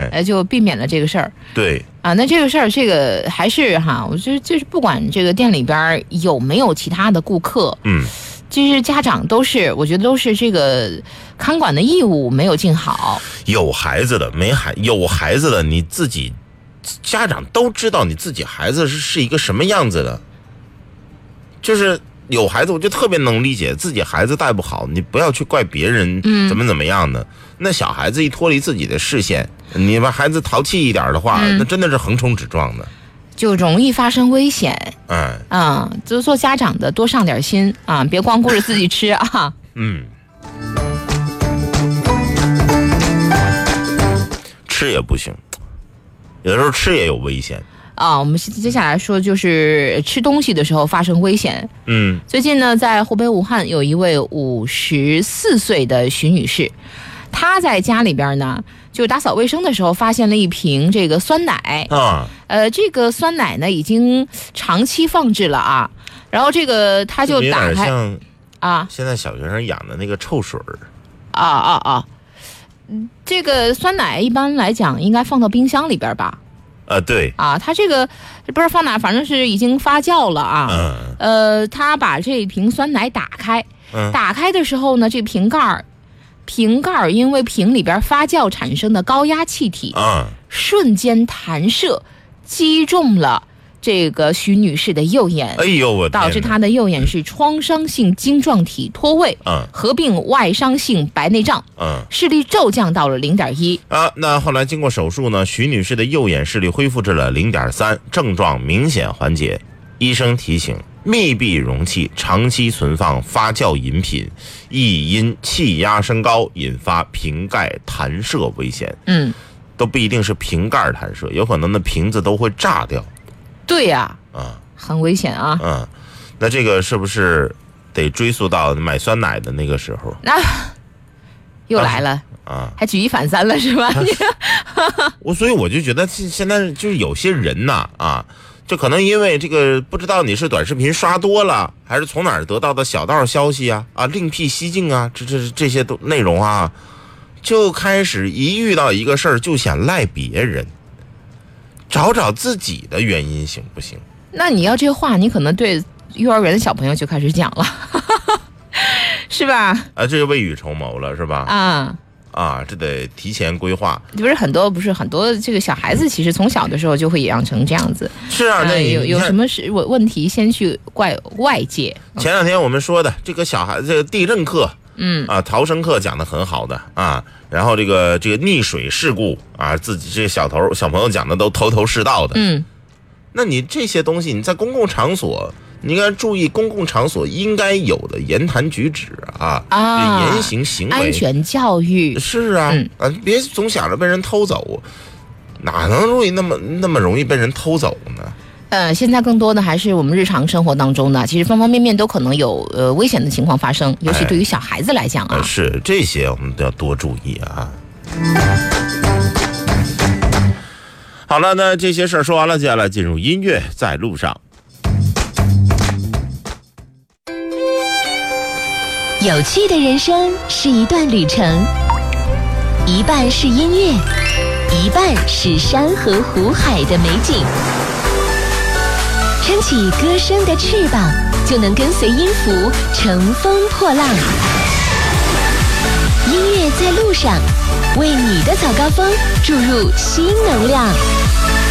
就避免了这个事儿。 对啊，那这个事儿，这个还是哈，我觉得就是不管这个店里边有没有其他的顾客，其实家长我觉得都是这个看管的义务没有尽好。 有孩子的有孩子的，你自己家长都知道你自己孩子是一个什么样子的，就是有孩子我就特别能理解自己孩子带不好，你不要去怪别人怎么样的。那小孩子一脱离自己的视线，你把孩子淘气一点的话，那真的是横冲直撞的， 就容易发生危险。就做家长的多上点心啊，别光顾着自己吃啊。 吃也不行，有的时候吃也有危险啊。我们接下来说就是吃东西的时候发生危险。最近呢，在湖北武汉有一位54岁的徐女士，她在家里边呢，就打扫卫生的时候发现了一瓶这个酸奶这个酸奶呢已经长期放置了啊，然后这个她就打开现在小学生养的那个臭水这个酸奶一般来讲应该放到冰箱里边吧？ 对它这个不是放哪，反正是已经发酵了啊。他把这瓶酸奶打开，打开的时候呢，这瓶盖因为瓶里边发酵产生的高压气体瞬间弹射，击中了这个徐女士的右眼，导致她的右眼是创伤性晶状体脱位，合并外伤性白内障，视力骤降到了0.1 那后来经过手术呢，徐女士的右眼视力恢复至了0.3，症状明显缓解。医生提醒，密闭容器长期存放发酵饮品，易因气压升高引发瓶盖弹射危险。都不一定是瓶盖弹射，有可能那瓶子都会炸掉。 对呀，很危险啊。 那这个是不是得追溯到买酸奶的那个时候？ 又来了还举一反三了是吧？ 所以我就觉得现在就是有些人呐就可能因为这个不知道你是短视频刷多了，还是从哪儿得到的小道消息另辟蹊径这些都内容就开始一遇到一个事儿就想赖别人。找自己的原因行不行？那你要这话，你可能对幼儿园的小朋友就开始讲了，是吧？ 这就未雨绸缪了，是吧？这得提前规划。不是很多这个小孩子，其实从小的时候就会养成这样子。是那有什么问题，先去怪外界。 前两天我们说的这个小孩子，这个地震课，逃生课讲得很好的然后这个溺水事故自己这小朋友讲的都头头是道的。那你这些东西你在公共场所，你应该注意公共场所应该有的言谈举止言行行为， 安全教育。 是别总想着被人偷走，哪能那么容易被人偷走呢？ 现在更多的还是我们日常生活当中呢，其实方方面面都可能有危险的情况发生，尤其对于小孩子来讲是这些我们都要多注意好了，那这些事儿说完了，接下来进入音乐在路上。 有趣的人生是一段旅程，一半是音乐，一半是山河湖海的美景。撑起歌声的翅膀，就能跟随音符乘风破浪。音乐在路上，为你的早高峰注入新能量。